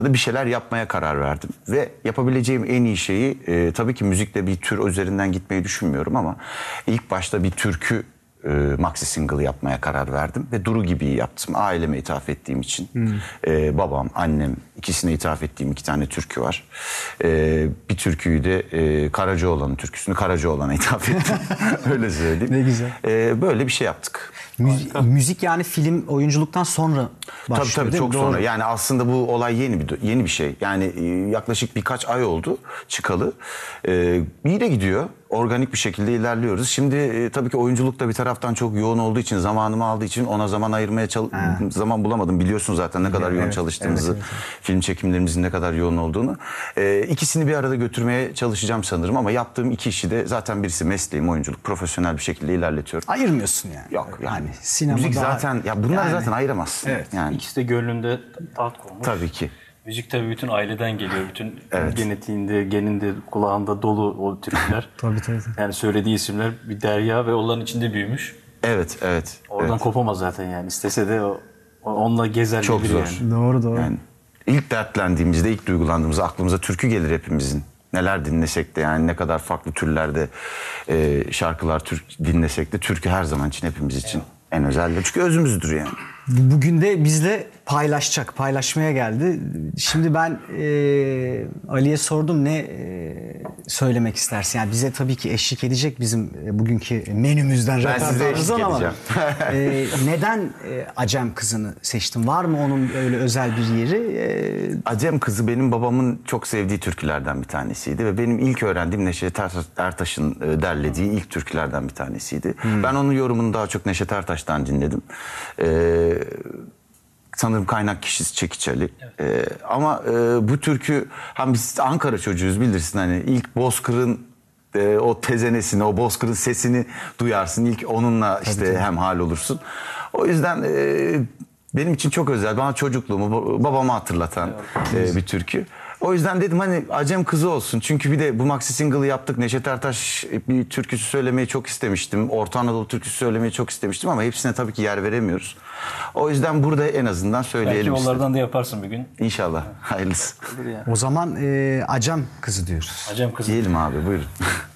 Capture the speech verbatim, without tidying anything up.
bir şeyler yapmaya karar verdim. Ve yapabileceğim en iyi şeyi e, tabii ki müzikle bir tür üzerinden gitmeyi düşünmüyorum ama ilk başta bir türkü e, maxi single yapmaya karar verdim. Ve Duru Gibi'yi yaptım. Aileme ithaf ettiğim için. Hmm. E, babam, annem ikisine ithaf ettiğim iki tane türkü var. E, bir türküyü de e, Karacaoğlan'ın türküsünü Karacaoğlan'a ithaf ettim. Öyle söyleyeyim. Ne güzel. E, böyle bir şey yaptık. Müzik, müzik yani film oyunculuktan sonra başlıyor. Tabii tabii çok Doğru. sonra. Yani aslında bu olay yeni bir yeni bir şey. Yani e, yaklaşık birkaç ay oldu çıkalı. E, iyi de gidiyor. Organik bir şekilde ilerliyoruz. Şimdi e, tabii ki oyunculuk da bir taraftan çok yoğun olduğu için, zamanımı aldığı için ona zaman ayırmaya zaman bulamadım. Biliyorsun zaten ne kadar Evet, yoğun evet, çalıştığımızı, evet, evet. film çekimlerimizin ne kadar yoğun olduğunu. E, ikisini bir arada götürmeye çalışacağım sanırım ama yaptığım iki işi de zaten birisi mesleğim oyunculuk. Profesyonel bir şekilde ilerletiyorum. Ayırmıyorsun yani. Yok yani. Sinema Müzik daha... zaten ya bunlar yani, zaten ayıramazsın. Evet. Yani. İkisi de gönlünde taht kurmuş. Tabii ki. Müzik tabii bütün aileden geliyor. Bütün Evet. genetiğinde, geninde, kulağında dolu o türküler. Tabii tabii. Yani söylediği isimler bir derya ve onların içinde büyümüş. Evet, evet. Oradan evet. kopamaz zaten yani. İstese de o, onunla gezer Çok gelir zor. yani. Doğru doğru. Yani ilk dertlendiğimizde, ilk duygulandığımızda aklımıza türkü gelir hepimizin. Neler dinlesek de yani ne kadar farklı türlerde e, şarkılar türk, dinlesek de türkü her zaman için hepimiz için evet. en özel. Çünkü özümüzdür yani. Bugün de bizle paylaşacak, paylaşmaya geldi. Şimdi ben e, Ali'ye sordum ne e, söylemek istersin? Yani bize tabii ki eşlik edecek bizim e, bugünkü menümüzden. Ben size eşlik ama, edeceğim. e, neden e, Acem Kızı'nı seçtin? Var mı onun öyle özel bir yeri? E, Acem Kızı benim babamın çok sevdiği türkülerden bir tanesiydi ve benim ilk öğrendiğim Neşet Ertaş'ın derlediği ilk türkülerden bir tanesiydi. Hmm. Ben onun yorumunu daha çok Neşet Ertaş'tan dinledim. Ee, sanırım kaynak kişisi Çekiç Ali. Evet. Ee, ama e, bu türkü hem biz Ankara çocuğuyuz bilirsin hani ilk Bozkır'ın e, o tezenesini, o Bozkır'ın sesini duyarsın. İlk onunla işte tabii, tabii. hemhal olursun. O yüzden e, benim için çok özel. Bana çocukluğumu, babamı hatırlatan evet. e, bir türkü. O yüzden dedim hani Acem Kızı olsun. Çünkü bir de bu maxi single'ı yaptık. Neşet Ertaş bir türküsü söylemeyi çok istemiştim. Orta Anadolu türküsü söylemeyi çok istemiştim ama hepsine tabii ki yer veremiyoruz. O yüzden burada en azından söyleyelim. Belki onlardan istedim. da yaparsın bir gün. İnşallah. Hayırlısı. o zaman e, Acem Kızı diyoruz. Acem Kızı. Diyelim abi buyurun.